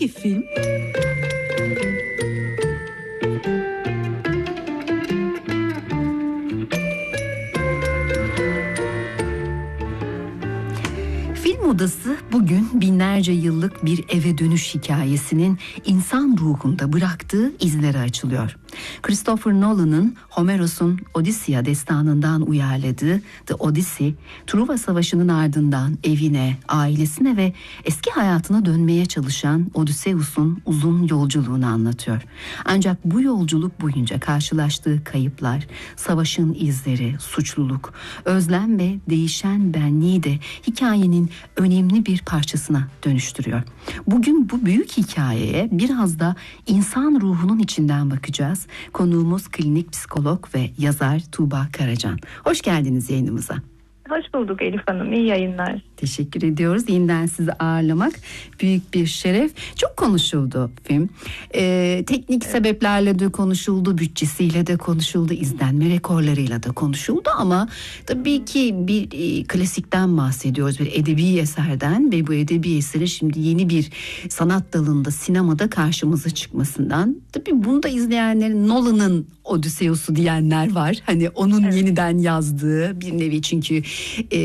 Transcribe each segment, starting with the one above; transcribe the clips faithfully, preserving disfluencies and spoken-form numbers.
hangi film? Film Odası bugün binlerce yıllık bir eve dönüş hikayesinin insan ruhunda bıraktığı izlere açılıyor. Christopher Nolan'ın Homeros'un Odysseia destanından uyarladığı The Odyssey, Truva Savaşı'nın ardından evine, ailesine ve eski hayatına dönmeye çalışan Odysseus'un uzun yolculuğunu anlatıyor. Ancak bu yolculuk boyunca karşılaştığı kayıplar, savaşın izleri, suçluluk, özlem ve değişen benliği de hikayenin önemli bir parçasına dönüştürüyor. Bugün bu büyük hikayeye biraz da insan ruhunun içinden bakacağız. Konuğumuz klinik psikolog ve yazar Tuğba Karacan. Hoş geldiniz yayınımıza. Hoş bulduk Elif Hanım. İyi yayınlar. Teşekkür ediyoruz. Yeniden sizi ağırlamak büyük bir şeref. Çok konuşuldu film. Ee, teknik evet. sebeplerle de konuşuldu, bütçesiyle de konuşuldu, izlenme rekorlarıyla da konuşuldu ama tabii ki bir e, klasikten bahsediyoruz, bir edebi eserden ve bu edebi eserin şimdi yeni bir sanat dalında, sinemada karşımıza çıkmasından. Tabii bunu da izleyenlerin Nolan'ın Odysseus'u diyenler var. Hani onun evet. yeniden yazdığı bir nevi, çünkü e,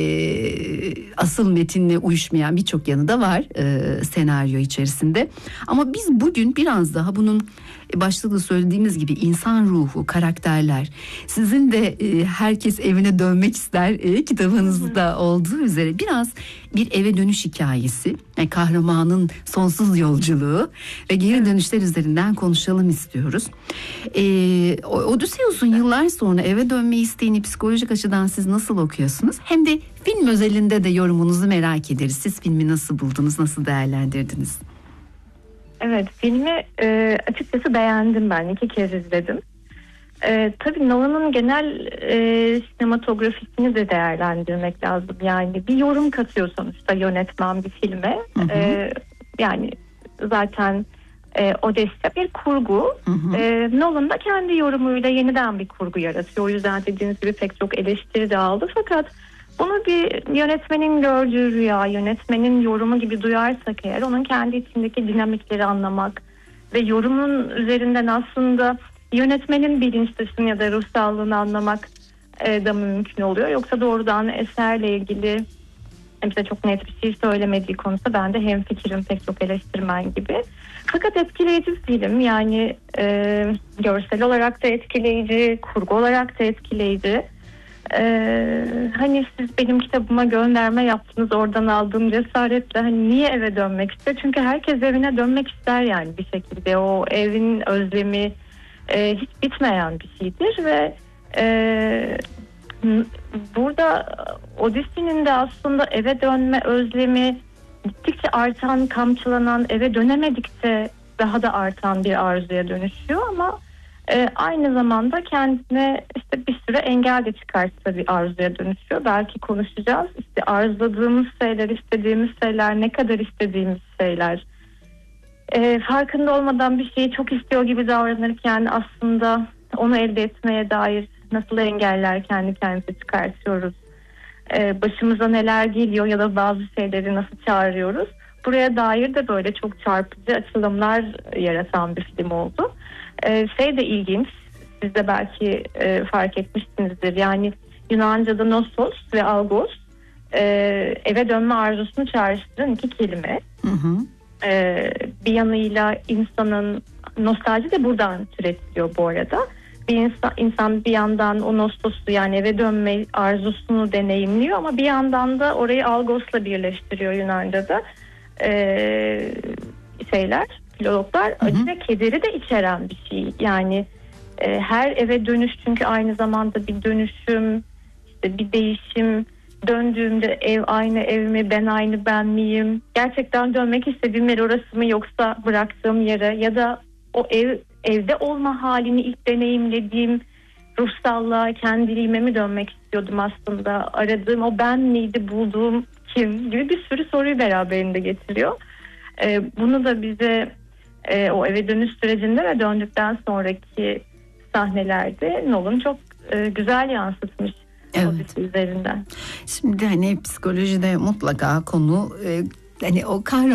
asıl metinle uyuşmayan birçok yanı da var e, senaryo içerisinde. Ama biz bugün biraz daha bunun başta da söylediğimiz gibi insan ruhu, karakterler, sizin de e, herkes evine dönmek ister e, kitabınızda olduğu üzere biraz bir eve dönüş hikayesi, yani kahramanın sonsuz yolculuğu ve geri dönüşler üzerinden konuşalım istiyoruz. E, Odysseus'un yıllar sonra eve dönme isteğini psikolojik açıdan siz nasıl okuyorsunuz? Hem de film özelinde de yorumunuzu merak ederiz. Siz filmi nasıl buldunuz, nasıl değerlendirdiniz? Evet, filmi e, açıkçası beğendim ben. İki kez izledim. E, tabii Nolan'ın genel e, sinematografisini de değerlendirmek lazım. Yani bir yorum katıyor sonuçta yönetmen bir filme. Hı hı. E, yani zaten e, Odysseia bir kurgu. Hı hı. E, Nolan da kendi yorumuyla yeniden bir kurgu yaratıyor. O yüzden dediğiniz gibi pek çok eleştiri de aldı. Fakat bunu bir yönetmenin gördüğü rüya, yönetmenin yorumu gibi duyarsak eğer, onun kendi içindeki dinamikleri anlamak ve yorumun üzerinden aslında yönetmenin bilinç dışını ya da ruhsallığını anlamak e, da mümkün oluyor. Yoksa doğrudan eserle ilgili bize çok net bir şey söylemediği konusunda ben de hemfikirim pek çok eleştirmen gibi. Fakat etkileyici bir film, yani e, görsel olarak da etkileyici, kurgu olarak da etkileyici. Ee, hani siz benim kitabıma gönderme yaptınız, oradan aldığım cesaretle hani niye eve dönmek istiyor? Çünkü herkes evine dönmek ister yani bir şekilde. O evin özlemi e, hiç bitmeyen bir şeydir ve e, burada Odysseus'un de aslında eve dönme özlemi gittikçe artan, kamçılanan, eve dönemedikçe daha da artan bir arzuya dönüşüyor ama Ee, aynı zamanda kendine işte bir sürü engel de çıkartsa bir arzuya dönüşüyor. Belki konuşacağız. İşte arzuladığımız şeyler, istediğimiz şeyler, ne kadar istediğimiz şeyler. Ee, farkında olmadan bir şeyi çok istiyor gibi davranırken aslında onu elde etmeye dair nasıl engeller kendi kendimize çıkartıyoruz. Ee, başımıza neler geliyor ya da bazı şeyleri nasıl çağırıyoruz. Buraya dair de böyle çok çarpıcı açılımlar yaratan bir film oldu. Ee, şey de ilginç, siz de belki e, fark etmişsinizdir. Yani Yunanca'da nosos ve algos e, eve dönme arzusunu çağrıştıran iki kelime. Hı hı. E, bir yanıyla insanın nostalji de buradan türetiliyor bu arada. Bir insan, insan bir yandan o nostosu, yani eve dönme arzusunu deneyimliyor ama bir yandan da orayı algosla birleştiriyor Yunanca'da e, şeyler. Filologlar acı ve kederi de içeren bir şey. Yani e, her eve dönüş çünkü aynı zamanda bir dönüşüm, işte bir değişim. Döndüğümde ev aynı ev mi, ben aynı ben miyim? Gerçekten dönmek istediğim yer orası mı, yoksa bıraktığım yere, ya da o ev evde olma halini ilk deneyimlediğim ruhsallığa, kendiliğime mi dönmek istiyordum aslında? Aradığım o ben miydi, bulduğum kim gibi bir sürü soruyu beraberinde getiriyor. E, bunu da bize e, o eve dönüş sürecinde ve döndükten sonraki sahnelerde Nolan çok e, güzel yansıtmış. Evet. Üzerinden. Şimdi hani psikolojide mutlaka konu e, hani o kahraman